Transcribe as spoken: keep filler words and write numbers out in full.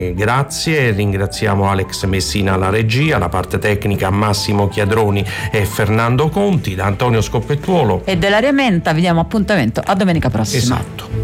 Grazie, ringraziamo Alex Messina alla regia, la parte tecnica Massimo Chiadroni e Fernando Conti, da Antonio Scoppettuolo e dell'Aria Menta. Vi diamo appuntamento a domenica prossima. Esatto.